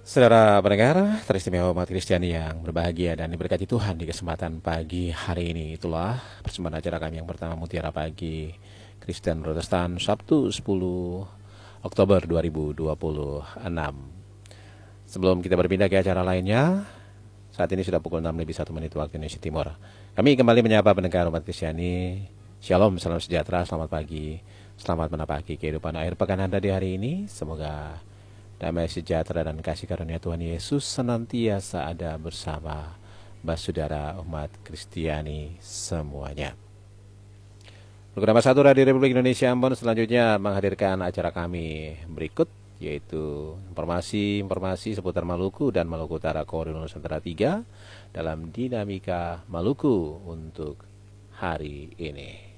Saudara pendengar, teristimewa umat Kristiani yang berbahagia dan diberkati Tuhan di kesempatan pagi hari ini. Itulah persembahan acara kami yang pertama, Mutiara Pagi Kristen Protestan, Sabtu 10 Oktober 2026. Sebelum kita berpindah ke acara lainnya, saat ini sudah pukul 6 lebih 1 menit waktu Indonesia Timur. Kami kembali menyapa pendengar umat Kristiani. Shalom, salam sejahtera, selamat pagi. Selamat menapaki kehidupan akhir pekan Anda di hari ini. Semoga damai sejahtera dan kasih karunia Tuhan Yesus senantiasa ada bersama saudara umat Kristiani semuanya. Program satu Radio Republik Indonesia Ambon selanjutnya menghadirkan acara kami berikut, yaitu informasi seputar Maluku dan Maluku Utara, Koordinat Nusantara 3 dalam Dinamika Maluku untuk hari ini.